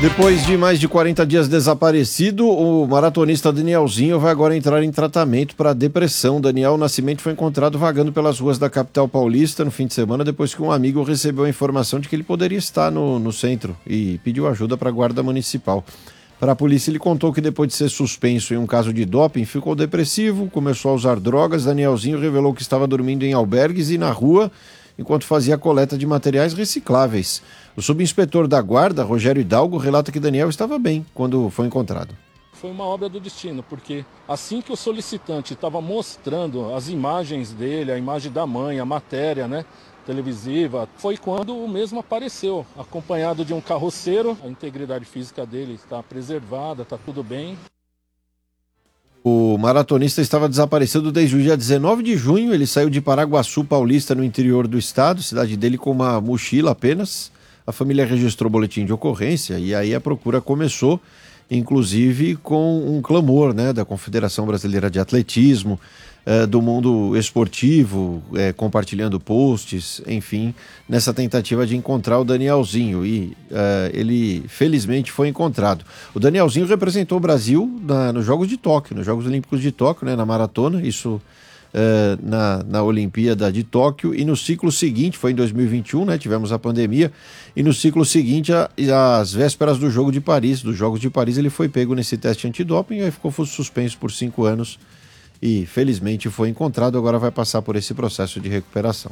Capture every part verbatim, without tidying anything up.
Depois de mais de quarenta dias desaparecido, o maratonista Danielzinho vai agora entrar em tratamento para depressão. Daniel Nascimento foi encontrado vagando pelas ruas da capital paulista no fim de semana, depois que um amigo recebeu a informação de que ele poderia estar no, no centro e pediu ajuda para a guarda municipal. Para a polícia, ele contou que depois de ser suspenso em um caso de doping, ficou depressivo, começou a usar drogas. Danielzinho revelou que estava dormindo em albergues e na rua enquanto fazia a coleta de materiais recicláveis. O subinspetor da guarda, Rogério Hidalgo, relata que Daniel estava bem quando foi encontrado. Foi uma obra do destino, porque assim que o solicitante estava mostrando as imagens dele, a imagem da mãe, a matéria, né, televisiva, foi quando o mesmo apareceu, acompanhado de um carroceiro. A integridade física dele está preservada, está tudo bem. O maratonista estava desaparecido desde o dia dezenove de junho. Ele saiu de Paraguaçu Paulista, no interior do estado, cidade dele, com uma mochila apenas. A família registrou boletim de ocorrência e aí a procura começou, inclusive com um clamor, né, da Confederação Brasileira de Atletismo, eh, do mundo esportivo, eh, compartilhando posts, enfim, nessa tentativa de encontrar o Danielzinho, e eh, ele felizmente foi encontrado. O Danielzinho representou o Brasil na, nos Jogos de Tóquio, nos Jogos Olímpicos de Tóquio, né, na maratona, isso eh, na, na Olimpíada de Tóquio, e no ciclo seguinte, foi em dois mil e vinte e um, né, tivemos a pandemia, e no ciclo seguinte, a, às vésperas do Jogo de Paris, dos Jogos de Paris, ele foi pego nesse teste antidoping e aí ficou suspenso por cinco anos e felizmente foi encontrado, agora vai passar por esse processo de recuperação.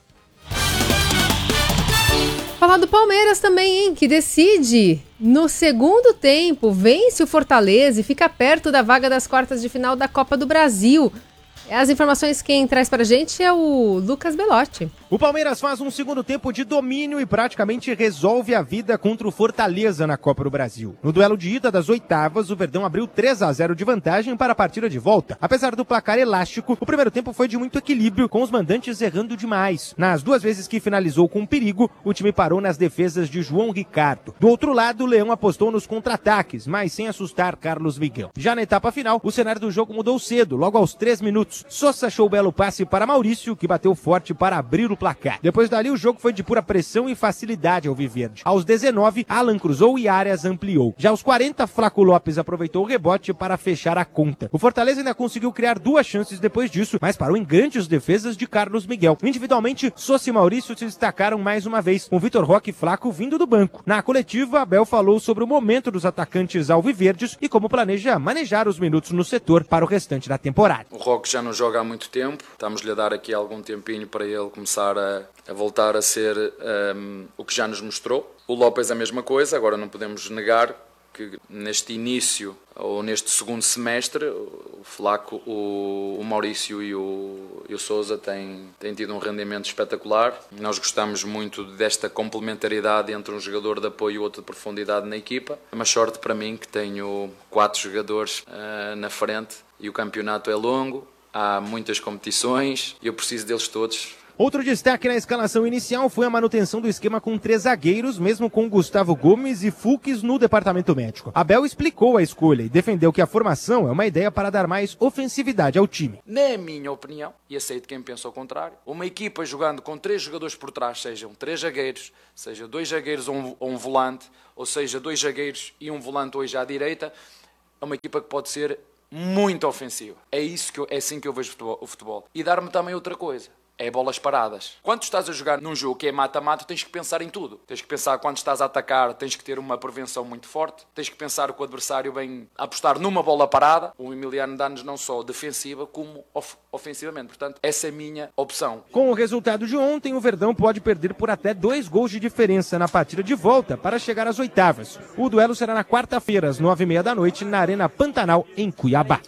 Falar do Palmeiras também, hein, que decide no segundo tempo, vence o Fortaleza e fica perto da vaga das quartas de final da Copa do Brasil. As informações quem traz pra gente é o Lucas Belotti. O Palmeiras faz um segundo tempo de domínio e praticamente resolve a vida contra o Fortaleza na Copa do Brasil. No duelo de ida das oitavas, o Verdão abriu três a zero de vantagem para a partida de volta. Apesar do placar elástico, o primeiro tempo foi de muito equilíbrio, com os mandantes errando demais. Nas duas vezes que finalizou com perigo, o time parou nas defesas de João Ricardo. Do outro lado, o Leão apostou nos contra-ataques, mas sem assustar Carlos Miguel. Já na etapa final, o cenário do jogo mudou cedo, logo aos três minutos. Sousa achou o belo passe para Maurício, que bateu forte para abrir o placar. Depois dali, o jogo foi de pura pressão e facilidade ao Viverde. Aos dezenove, Alan cruzou e Arias ampliou. Já aos quarenta, Flaco Lopes aproveitou o rebote para fechar a conta. O Fortaleza ainda conseguiu criar duas chances depois disso, mas parou em grandes defesas de Carlos Miguel. Individualmente, Sousa e Maurício se destacaram mais uma vez, com Vitor Roque e Flaco vindo do banco. Na coletiva, Abel falou sobre o momento dos atacantes alviverdes e como planeja manejar os minutos no setor para o restante da temporada. O Roque já não joga há muito tempo, estamos-lhe a dar aqui algum tempinho para ele começar a, a voltar a ser um, o que já nos mostrou. O Lopes a mesma coisa, agora não podemos negar que neste início ou neste segundo semestre o Flaco, o, o Maurício e o, e o Sousa têm, têm tido um rendimento espetacular. Nós gostamos muito desta complementaridade entre um jogador de apoio e outro de profundidade na equipa. É uma sorte para mim que tenho quatro jogadores uh, na frente e o campeonato é longo. Há muitas competições e eu preciso deles todos. Outro destaque na escalação inicial foi a manutenção do esquema com três zagueiros, mesmo com Gustavo Gomes e Fulques no departamento médico. Abel explicou a escolha e defendeu que a formação é uma ideia para dar mais ofensividade ao time. Na minha opinião, e aceito quem pensa ao contrário, uma equipa jogando com três jogadores por trás, sejam três zagueiros, seja dois zagueiros ou um, ou um volante, ou seja dois zagueiros e um volante hoje à direita, é uma equipa que pode ser muito ofensiva. É, isso que eu, é assim que eu vejo o futebol. E dar-me também outra coisa. É bolas paradas. Quando estás a jogar num jogo que é mata-mata, tens que pensar em tudo. Tens que pensar quando estás a atacar, tens que ter uma prevenção muito forte. Tens que pensar que o adversário vem apostar numa bola parada. O Emiliano dá-nos não só defensiva, como of- ofensivamente. Portanto, essa é a minha opção. Com o resultado de ontem, o Verdão pode perder por até dois gols de diferença na partida de volta para chegar às oitavas. O duelo será na quarta-feira, às nove e meia da noite, na Arena Pantanal, em Cuiabá.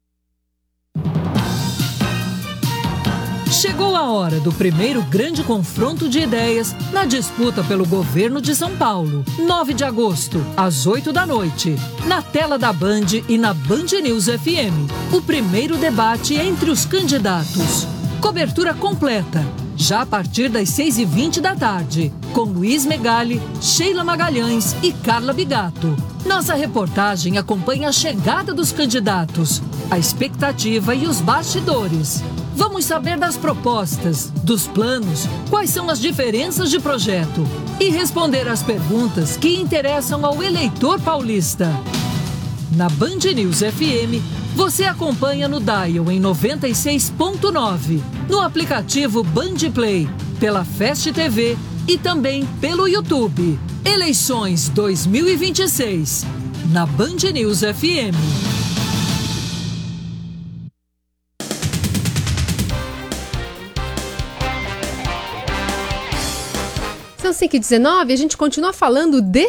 Chegou a hora do primeiro grande confronto de ideias na disputa pelo governo de São Paulo. nove de agosto, às oito da noite, na tela da Band e na Band News F M. O primeiro debate entre os candidatos. Cobertura completa, já a partir das seis e vinte da tarde, com Luiz Megali, Sheila Magalhães e Carla Bigato. Nossa reportagem acompanha a chegada dos candidatos, a expectativa e os bastidores. Vamos saber das propostas, dos planos, quais são as diferenças de projeto e responder às perguntas que interessam ao eleitor paulista. Na Band News F M, você acompanha no Dial em noventa e seis ponto nove, no aplicativo Band Play, pela Fast T V e também pelo YouTube. Eleições dois mil e vinte e seis, na Band News F M. São cinco e dezenove, a gente continua falando de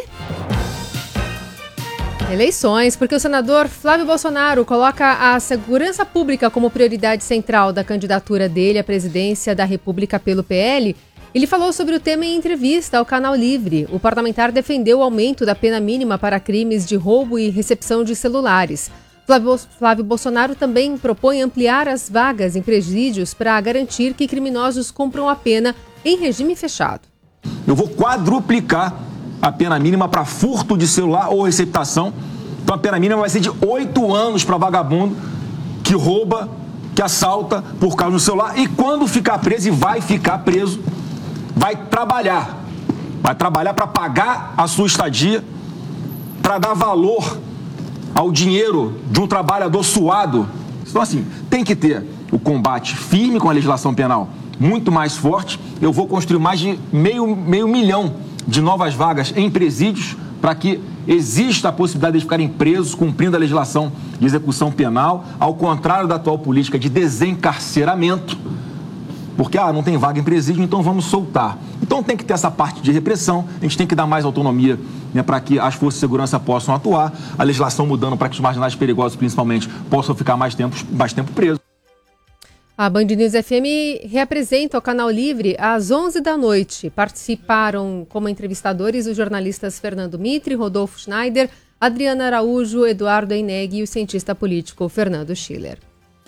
eleições, porque o senador Flávio Bolsonaro coloca a segurança pública como prioridade central da candidatura dele à presidência da República pelo P L. Ele falou sobre o tema em entrevista ao Canal Livre. O parlamentar defendeu o aumento da pena mínima para crimes de roubo e recepção de celulares. Flávio, Flávio Bolsonaro também propõe ampliar as vagas em presídios para garantir que criminosos cumpram a pena em regime fechado. Eu vou quadruplicar a pena mínima para furto de celular ou receptação. Então a pena mínima vai ser de oito anos para vagabundo que rouba, que assalta por causa do celular. E quando ficar preso, e vai ficar preso, vai trabalhar. Vai trabalhar para pagar a sua estadia, para dar valor ao dinheiro de um trabalhador suado. Então assim, tem que ter o combate firme com a legislação penal muito mais forte. Eu vou construir mais de meio, meio milhão de novas vagas em presídios para que exista a possibilidade de ficarem presos cumprindo a legislação de execução penal, ao contrário da atual política de desencarceramento, porque ah, não tem vaga em presídio, então vamos soltar. Então tem que ter essa parte de repressão, a gente tem que dar mais autonomia, né, para que as forças de segurança possam atuar, a legislação mudando para que os marginais perigosos, principalmente, possam ficar mais tempo, mais tempo presos. A Band News F M reapresenta o Canal Livre às onze da noite. Participaram como entrevistadores os jornalistas Fernando Mitre, Rodolfo Schneider, Adriana Araújo, Eduardo Eineg e o cientista político Fernando Schiller.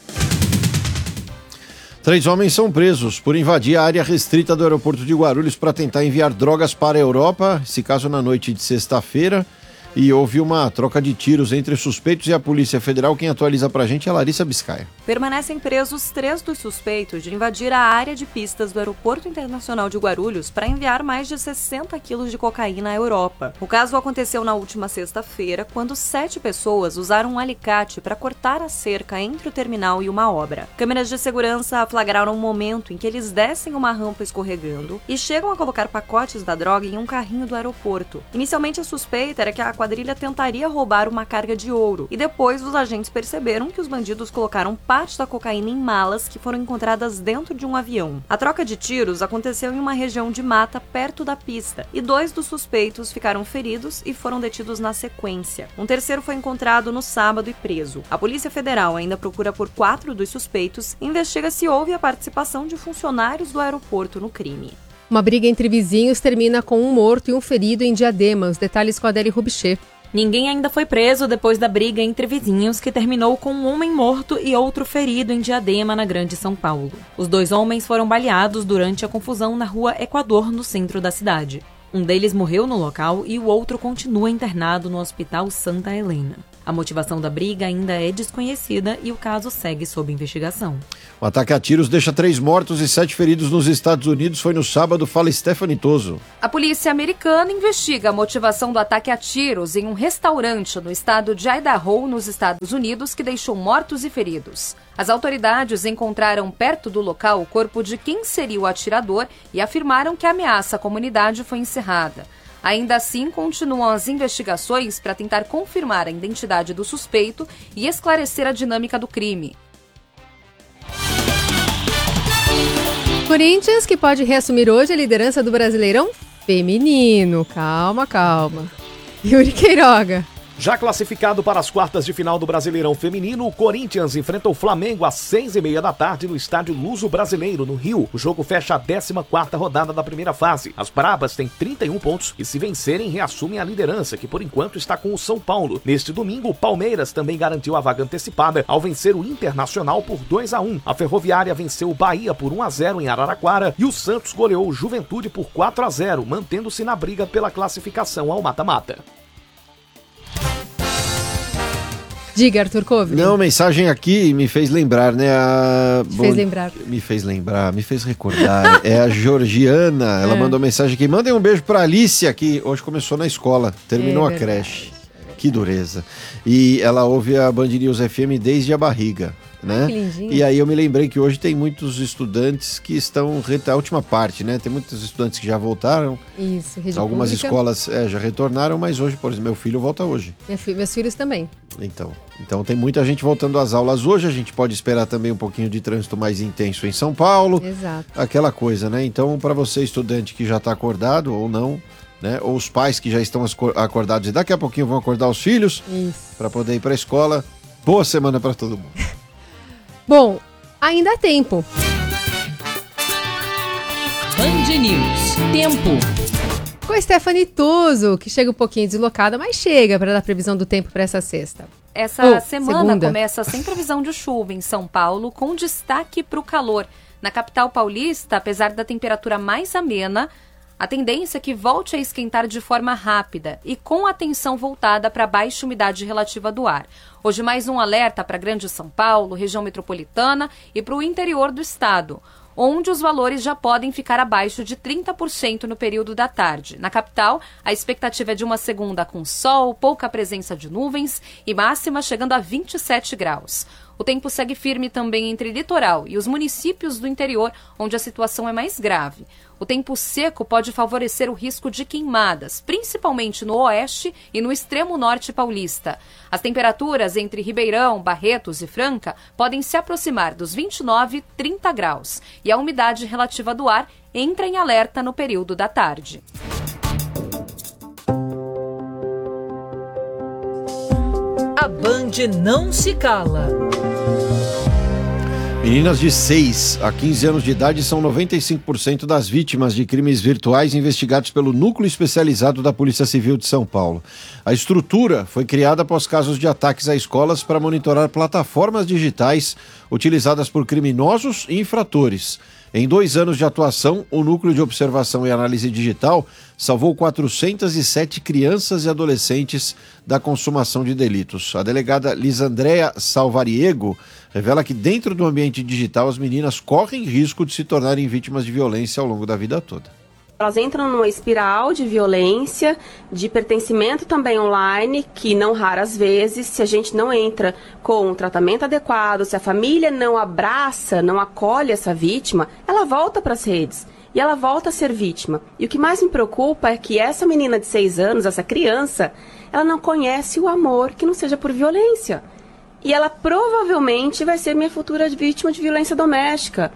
Três homens são presos por invadir a área restrita do aeroporto de Guarulhos para tentar enviar drogas para a Europa, esse caso na noite de sexta-feira. E houve uma troca de tiros entre suspeitos e a Polícia Federal. Quem atualiza pra gente é a Larissa Biscaia. Permanecem presos três dos suspeitos de invadir a área de pistas do Aeroporto Internacional de Guarulhos para enviar mais de sessenta quilos de cocaína à Europa. O caso aconteceu na última sexta-feira, quando sete pessoas usaram um alicate para cortar a cerca entre o terminal e uma obra. Câmeras de segurança flagraram um momento em que eles descem uma rampa escorregando e chegam a colocar pacotes da droga em um carrinho do aeroporto. Inicialmente, a suspeita era que a quadrilha tentaria roubar uma carga de ouro, e depois os agentes perceberam que os bandidos colocaram parte da cocaína em malas que foram encontradas dentro de um avião. A troca de tiros aconteceu em uma região de mata perto da pista, e dois dos suspeitos ficaram feridos e foram detidos na sequência. Um terceiro foi encontrado no sábado e preso. A Polícia Federal ainda procura por quatro dos suspeitos e investiga se houve a participação de funcionários do aeroporto no crime. Uma briga entre vizinhos termina com um morto e um ferido em Diadema. Os detalhes com a Adélia Rubichet. Ninguém ainda foi preso depois da briga entre vizinhos que terminou com um homem morto e outro ferido em Diadema, na Grande São Paulo. Os dois homens foram baleados durante a confusão na rua Equador, no centro da cidade. Um deles morreu no local e o outro continua internado no Hospital Santa Helena. A motivação da briga ainda é desconhecida e o caso segue sob investigação. O ataque a tiros deixa três mortos e sete feridos nos Estados Unidos. Foi no sábado, fala Stephanie Toso. A polícia americana investiga a motivação do ataque a tiros em um restaurante no estado de Idaho, nos Estados Unidos, que deixou mortos e feridos. As autoridades encontraram perto do local o corpo de quem seria o atirador e afirmaram que a ameaça à comunidade foi encerrada. Ainda assim, continuam as investigações para tentar confirmar a identidade do suspeito e esclarecer a dinâmica do crime. Corinthians, que pode reassumir hoje a liderança do Brasileirão feminino. Calma, calma. Yuri Queiroga. Já classificado para as quartas de final do Brasileirão Feminino, o Corinthians enfrenta o Flamengo às seis e meia da tarde no estádio Luso Brasileiro, no Rio. O jogo fecha a décima quarta rodada da primeira fase. As Brabas têm trinta e um pontos e, se vencerem, reassumem a liderança, que por enquanto está com o São Paulo. Neste domingo, o Palmeiras também garantiu a vaga antecipada ao vencer o Internacional por dois a um. A Ferroviária venceu o Bahia por um a zero em Araraquara e o Santos goleou o Juventude por quatro a zero, mantendo-se na briga pela classificação ao mata-mata. Diga, Arthur Covre. Não, mensagem aqui me fez lembrar, né? A... Me fez lembrar. Me fez lembrar, me fez recordar. É a Georgiana, ela é. mandou mensagem aqui. Mandem um beijo pra Alicia, que hoje começou na escola, terminou é a creche. Que dureza. E ela ouve a Band News F M desde a barriga, né? Que lindinho. E aí eu me lembrei que hoje tem muitos estudantes que estão, a última parte, né? Tem muitos estudantes que já voltaram. Isso, rede Algumas pública. escolas é, já retornaram, mas hoje, por exemplo, meu filho volta hoje. Minha fi- meus filhos também. Então, então tem muita gente voltando às aulas hoje, a gente pode esperar também um pouquinho de trânsito mais intenso em São Paulo. Exato. Aquela coisa, né? Então, para você, estudante que já está acordado ou não, né? Ou os pais que já estão acordados e daqui a pouquinho vão acordar os filhos para poder ir para a escola. Boa semana para todo mundo. Bom, ainda há tempo. Band News. Tempo. Com a Stephanie Tuso, que chega um pouquinho deslocada, mas chega para dar previsão do tempo para essa sexta. Essa oh, semana segunda. começa sem previsão de chuva em São Paulo, com destaque para o calor. Na capital paulista, apesar da temperatura mais amena, a tendência é que volte a esquentar de forma rápida e com atenção voltada para a baixa umidade relativa do ar. Hoje mais um alerta para Grande São Paulo, região metropolitana e para o interior do estado, onde os valores já podem ficar abaixo de trinta por cento no período da tarde. Na capital, a expectativa é de uma segunda com sol, pouca presença de nuvens e máxima chegando a vinte e sete graus. O tempo segue firme também entre litoral e os municípios do interior, onde a situação é mais grave. O tempo seco pode favorecer o risco de queimadas, principalmente no oeste e no extremo norte paulista. As temperaturas entre Ribeirão, Barretos e Franca podem se aproximar dos vinte e nove, trinta graus. E a umidade relativa do ar entra em alerta no período da tarde. A Band não se cala. Meninas de seis a quinze anos de idade são noventa e cinco por cento das vítimas de crimes virtuais investigados pelo Núcleo Especializado da Polícia Civil de São Paulo. A estrutura foi criada após casos de ataques a escolas para monitorar plataformas digitais utilizadas por criminosos e infratores. Em dois anos de atuação, o Núcleo de Observação e Análise Digital salvou quatrocentas e sete crianças e adolescentes da consumação de delitos. A delegada Lisandréia Salvariego revela que dentro do ambiente digital as meninas correm risco de se tornarem vítimas de violência ao longo da vida toda. Elas entram numa espiral de violência, de pertencimento também online, que não raras vezes, se a gente não entra com um tratamento adequado, se a família não abraça, não acolhe essa vítima, ela volta para as redes e ela volta a ser vítima. E o que mais me preocupa é que essa menina de seis anos, essa criança, ela não conhece o amor que não seja por violência. E ela provavelmente vai ser minha futura vítima de violência doméstica.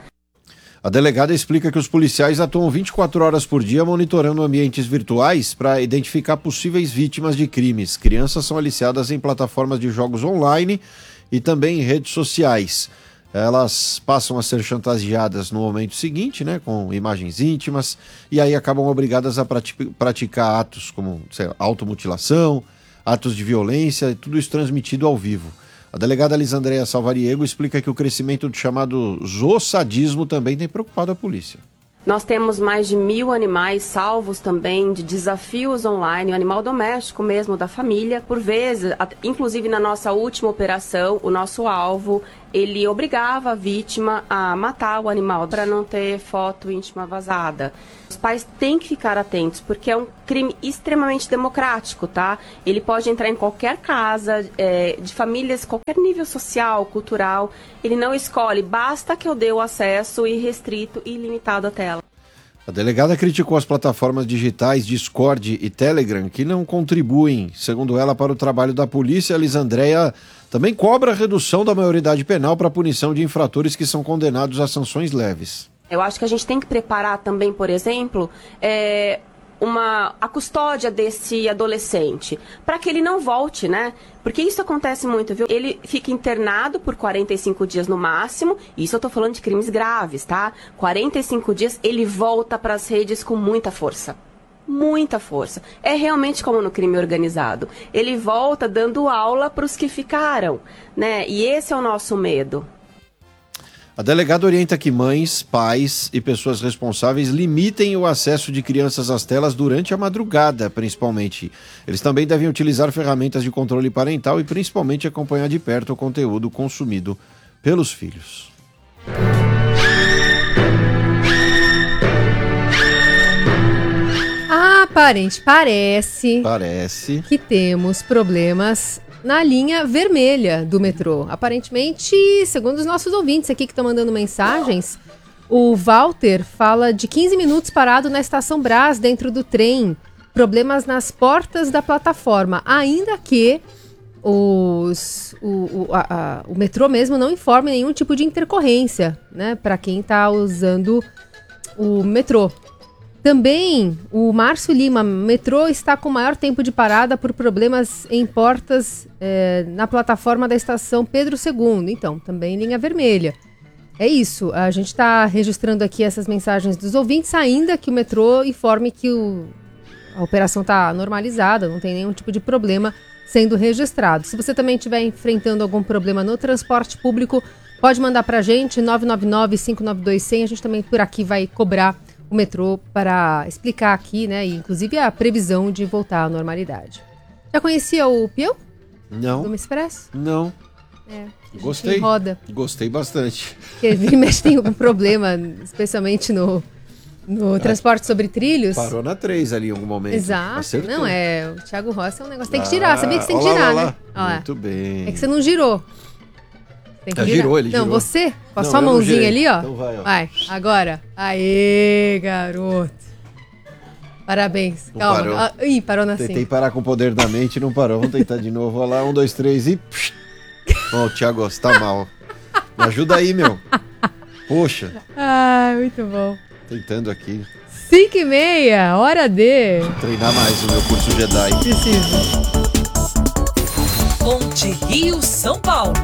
A delegada explica que os policiais atuam vinte e quatro horas por dia monitorando ambientes virtuais para identificar possíveis vítimas de crimes. Crianças são aliciadas em plataformas de jogos online e também em redes sociais. Elas passam a ser chantageadas no momento seguinte, né, com imagens íntimas, e aí acabam obrigadas a prati- praticar atos como sei lá, automutilação, atos de violência, tudo isso transmitido ao vivo. A delegada Lisandréia Salvariego explica que o crescimento do chamado zoosadismo também tem preocupado a polícia. Nós temos mais de mil animais salvos também de desafios online, o animal doméstico mesmo da família. Por vezes, inclusive na nossa última operação, o nosso alvo, ele obrigava a vítima a matar o animal para não ter foto íntima vazada. Os pais têm que ficar atentos, porque é um crime extremamente democrático, tá? Ele pode entrar em qualquer casa, é, de famílias, qualquer nível social, cultural. Ele não escolhe, basta que eu dê o acesso irrestrito e ilimitado à tela. A delegada criticou as plataformas digitais Discord e Telegram, que não contribuem, segundo ela, para o trabalho da polícia. A Lisandréia também cobra a redução da maioridade penal para a punição de infratores que são condenados a sanções leves. Eu acho que a gente tem que preparar também, por exemplo, é, uma, a custódia desse adolescente, para que ele não volte, né? Porque isso acontece muito, viu? Ele fica internado por quarenta e cinco dias no máximo, isso eu tô falando de crimes graves, tá? quarenta e cinco dias, ele volta para as redes com muita força. Muita força. É realmente como no crime organizado. Ele volta dando aula para os que ficaram, né? E esse é o nosso medo. A delegada orienta que mães, pais e pessoas responsáveis limitem o acesso de crianças às telas durante a madrugada, principalmente. Eles também devem utilizar ferramentas de controle parental e principalmente acompanhar de perto o conteúdo consumido pelos filhos. Aparente, parece, parece que temos problemas na linha vermelha do metrô. Aparentemente, segundo os nossos ouvintes aqui que estão mandando mensagens, o Walter fala de quinze minutos parado na Estação Brás, dentro do trem. Problemas nas portas da plataforma, ainda que os, o, o, a, a, o metrô mesmo não informe nenhum tipo de intercorrência, né, para quem está usando o metrô. Também, o Márcio Lima, metrô está com maior tempo de parada por problemas em portas é, na plataforma da estação Pedro segundo. Então, também linha vermelha. É isso, a gente está registrando aqui essas mensagens dos ouvintes, ainda que o metrô informe que o, a operação está normalizada, não tem nenhum tipo de problema sendo registrado. Se você também estiver enfrentando algum problema no transporte público, pode mandar para a gente, nove nove nove, cinco nove dois, zero zero. A gente também por aqui vai cobrar o metrô para explicar aqui, né, e inclusive a previsão de voltar à normalidade. Já conhecia o peão? Não. Do Expresso? Não. É, Gostei. Roda. Gostei bastante. Porque vira e mexe tem algum problema, especialmente no, no é. transporte sobre trilhos. Parou na três ali em algum momento. Exato. Acertou. Não, é, o Thiago Rossi é um negócio, tem que girar, sabia que você tem que olá, girar, olá, né? Olá. Muito bem. É que você não girou. Tem que ah, girar. girou, ele não, girou. você? Com a não, sua mãozinha ali, ó. Então vai, ó. Vai, agora. Aê, garoto. Parabéns. Não Calma. parou. Ah, ih, parou na Tentei cinco. parar com o poder da mente e não parou. Vamos tentar de novo. Olha lá, um, dois, três e... Ó, oh, Thiago, você tá mal. Me ajuda aí, meu. Poxa. Ah, muito bom. Tentando aqui. Cinco e meia, hora de... Vou treinar mais o meu curso Jedi. Preciso. Ponte Rio São Paulo.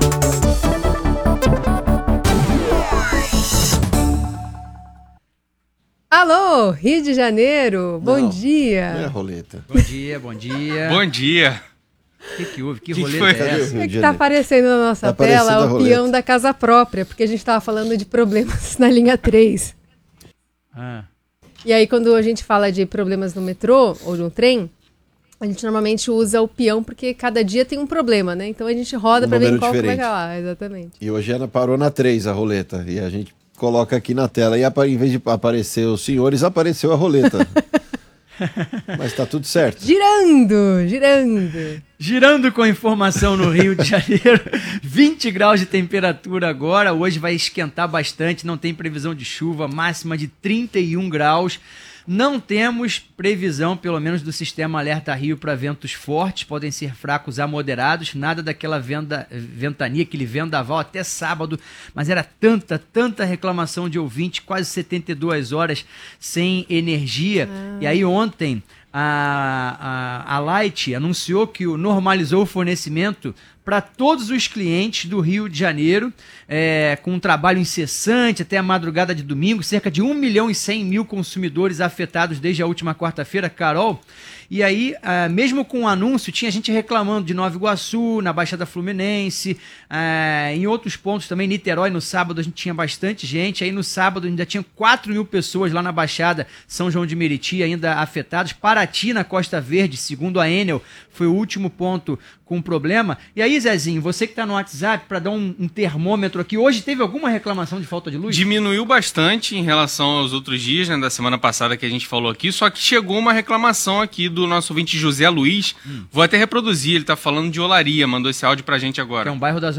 Alô, Rio de Janeiro, bom Não, dia. Não é a roleta. Bom dia, bom dia. Bom dia. O que, que houve? Que, que roleta foi? é essa? O que está aparecendo na nossa tá tela é o roleta. peão da casa própria, porque a gente estava falando de problemas na linha três. Ah. E aí, quando a gente fala de problemas no metrô ou no trem, a gente normalmente usa o peão porque cada dia tem um problema, né? Então a gente roda Um para ver número qual que vai diferente. lá, exatamente. E hoje ela parou na três, a roleta. E a gente coloca aqui na tela. E apa- em vez de aparecer os senhores, apareceu a roleta. Mas tá tudo certo. Girando, girando. Girando com informação no Rio de Janeiro, vinte graus de temperatura agora, hoje vai esquentar bastante, não tem previsão de chuva, máxima de trinta e um graus. Não temos previsão, pelo menos do sistema Alerta Rio, para ventos fortes, podem ser fracos a moderados, nada daquela venda, ventania, aquele vendaval até sábado, mas era tanta, tanta reclamação de ouvinte, quase setenta e duas horas sem energia. Ah. E aí ontem a, a, a Light anunciou que normalizou o fornecimento para todos os clientes do Rio de Janeiro, é, com um trabalho incessante até a madrugada de domingo, cerca de um milhão e cem mil consumidores afetados desde a última quarta-feira, Carol. E aí, uh, mesmo com o anúncio, tinha gente reclamando de Nova Iguaçu, na Baixada Fluminense, uh, em outros pontos também, Niterói, no sábado a gente tinha bastante gente, aí no sábado ainda tinha quatro mil pessoas lá na Baixada, São João de Meriti ainda afetados, Paraty na Costa Verde, segundo a Enel, foi o último ponto com problema. E aí, Zezinho, você que está no WhatsApp, para dar um, um termômetro aqui, hoje teve alguma reclamação de falta de luz? Diminuiu bastante em relação aos outros dias, né, da semana passada que a gente falou aqui, só que chegou uma reclamação aqui do nosso ouvinte José Luiz, hum. Vou até reproduzir, ele está falando de Olaria, mandou esse áudio pra gente agora. Que é um bairro da